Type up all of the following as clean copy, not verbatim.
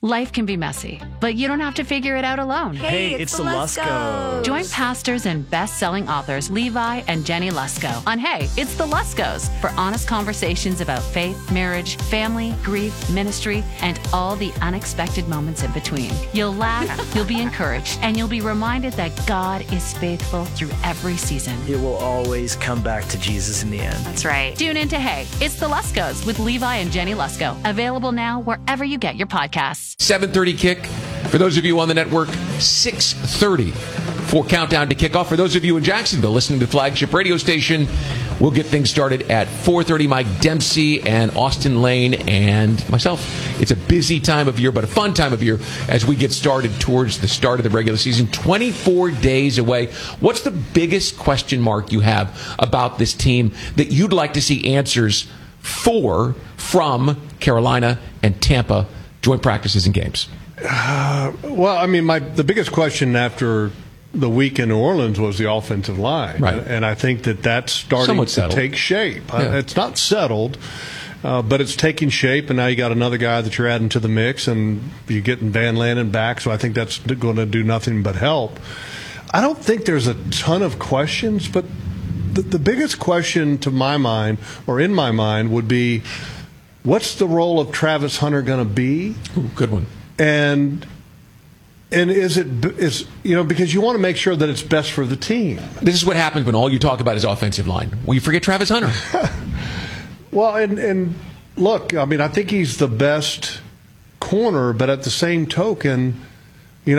Life can be messy, but you don't have to figure it out alone. Hey, it's the Luskos. Join pastors and best-selling authors Levi and Jenny Lusko on Hey, it's the Luskos for honest conversations about faith, marriage, family, grief, ministry, and all the unexpected moments in between. You'll laugh, you'll be encouraged, and you'll be reminded that God is faithful through every season. It will always come back to Jesus in the end. That's right. Tune in to Hey, it's the Luskos with Levi and Jenny Lusko. Available now wherever you get your podcasts. 7:30 kick. For those of you on the network, 6:30 for Countdown to Kickoff. For those of you in Jacksonville listening to the flagship radio station, we'll get things started at 4:30. Mike Dempsey and Austin Lane and myself. It's a busy time of year, but a fun time of year as we get started towards the start of the regular season. 24 days away. What's the biggest question mark you have about this team that you'd like to see answers for from Carolina and Tampa joint practices and games? Well, I mean, the biggest question after the week in New Orleans was the offensive line. Right. And I think that's starting Somewhat to settled. take shape. Yeah. It's not settled, but it's taking shape, and now you got another guy that you're adding to the mix, and you're getting Van Lanen back, so I think that's going to do nothing but help. I don't think there's a ton of questions, but the biggest question to my mind, or in my mind, would be, what's the role of Travis Hunter going to be? Ooh, good one. And is because you want to make sure that it's best for the team. This is what happens when all you talk about is offensive line. Well, you forget Travis Hunter. Well, and look, I mean, I think he's the best corner, but at the same token, you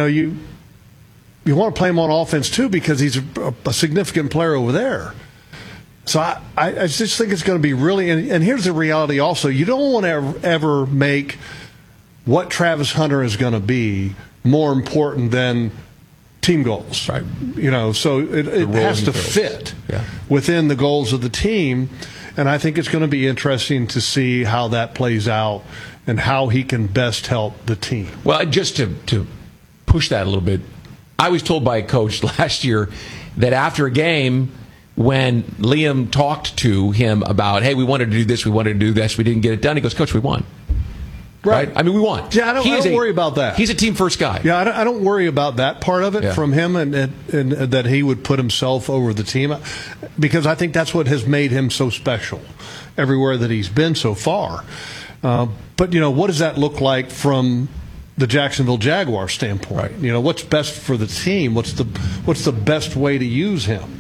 want to play him on offense too because he's a significant player over there. So I just think it's going to be really, and here's the reality also, you don't want to ever make what Travis Hunter is going to be more important than team goals. Right. So it has to fit within the goals of the team, and I think it's going to be interesting to see how that plays out and how he can best help the team. Well, just to push that a little bit, I was told by a coach last year that after a game, when Liam talked to him about, hey, we wanted to do this, we didn't get it done, he goes, Coach, we won. Right? I mean, we won. Yeah, I don't worry about that. He's a team first guy. Yeah, I don't worry about that part of it from him and that he would put himself over the team, because I think that's what has made him so special everywhere that he's been so far. But, what does that look like from the Jacksonville Jaguars standpoint? Right. What's best for the team? What's the best way to use him?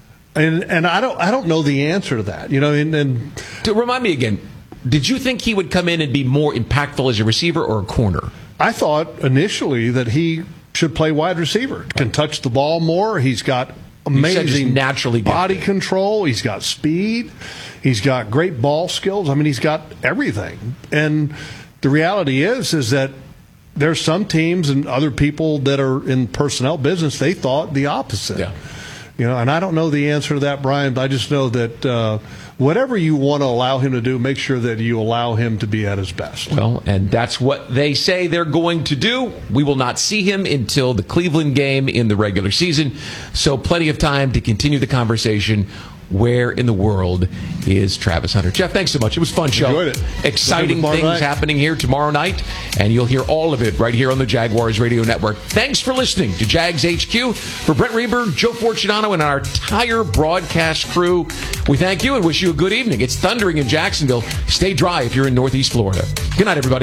And I don't know the answer to that. And to remind me again, did you think he would come in and be more impactful as a receiver or a corner? I thought initially that he should play wide receiver. Can touch the ball more. He's got amazing naturally body control. He's got speed. He's got great ball skills. I mean, he's got everything. And the reality is that there's some teams and other people that are in personnel business, they thought the opposite. Yeah. And I don't know the answer to that, Brian, but I just know that whatever you want to allow him to do, make sure that you allow him to be at his best. Well, and that's what they say they're going to do. We will not see him until the Cleveland game in the regular season, so plenty of time to continue the conversation. Where in the world is Travis Hunter? Jeff, thanks so much. It was a fun show. Enjoyed it. Exciting things happening here tomorrow night, and you'll hear all of it right here on the Jaguars Radio Network. Thanks for listening to Jags HQ. For Brent Reber, Joe Fortunato, and our entire broadcast crew, we thank you and wish you a good evening. It's thundering in Jacksonville. Stay dry if you're in Northeast Florida. Good night, everybody.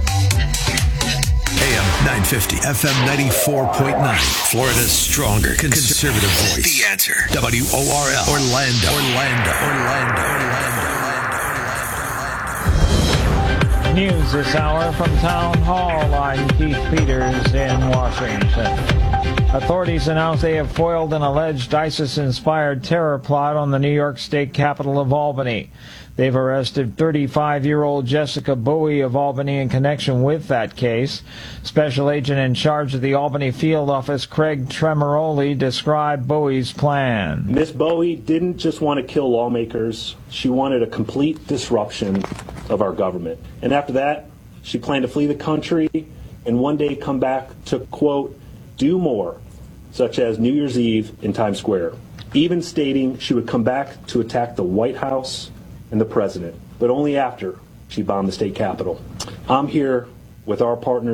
AM 950, FM 94.9. Florida's stronger conservative voice. The Answer. WORL. Orlando. News this hour from Town Hall. I'm Keith Peters in Washington. Authorities announced they have foiled an alleged ISIS-inspired terror plot on the New York State capital of Albany. They've arrested 35-year-old Jessica Bowie of Albany in connection with that case. Special agent in charge of the Albany field office, Craig Tremoroli, described Bowie's plan. Miss Bowie didn't just want to kill lawmakers. She wanted a complete disruption of our government. And after that, she planned to flee the country and one day come back to, quote, do more, such as New Year's Eve in Times Square, even stating she would come back to attack the White House and the president, but only after she bombed the state capitol. I'm here with our partners